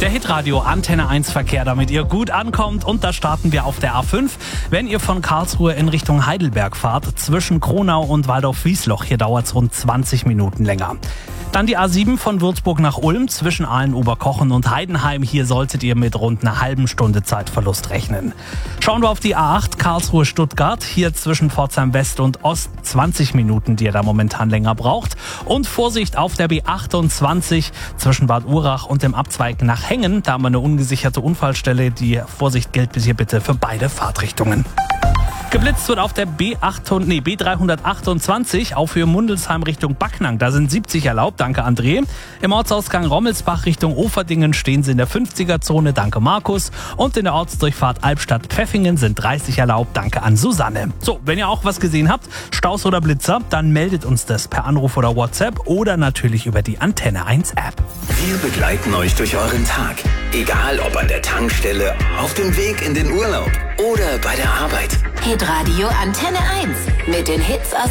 Der Hitradio Antenne 1 Verkehr, damit ihr gut ankommt. Und da starten wir auf der A5. Wenn ihr von Karlsruhe in Richtung Heidelberg fahrt, zwischen Kronau und Waldorf-Wiesloch, hier dauert es rund 20 Minuten länger. Dann die A7 von Würzburg nach Ulm zwischen Aalen-Oberkochen und Heidenheim. Hier solltet ihr mit rund einer halben Stunde Zeitverlust rechnen. Schauen wir auf die A8 Karlsruhe-Stuttgart. Hier zwischen Pforzheim West und Ost 20 Minuten, die ihr da momentan länger braucht. Und Vorsicht auf der B28 zwischen Bad Urach und dem Abzweig nach Hengen. Da haben wir eine ungesicherte Unfallstelle. Die Vorsicht gilt hier bitte für beide Fahrtrichtungen. Geblitzt wird auf der B328 auf Höhe Mundelsheim Richtung Backnang. Da sind 70 erlaubt, danke André. Im Ortsausgang Rommelsbach Richtung Oferdingen stehen sie in der 50er-Zone, danke Markus. Und in der Ortsdurchfahrt Albstadt-Pfeffingen sind 30 erlaubt, danke an Susanne. So, wenn ihr auch was gesehen habt, Staus oder Blitzer, dann meldet uns das per Anruf oder WhatsApp oder natürlich über die Antenne 1 App. Wir begleiten euch durch euren Tag. Egal ob an der Tankstelle, auf dem Weg in den Urlaub oder bei der Arbeit. Hitradio Antenne 1 mit den Hits aus